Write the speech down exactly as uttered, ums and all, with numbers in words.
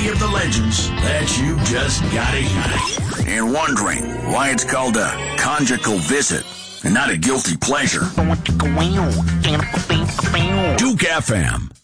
any of the legends that you just gotta hear. And wondering why it's called a conjugal visit and not a guilty pleasure. Duke F M.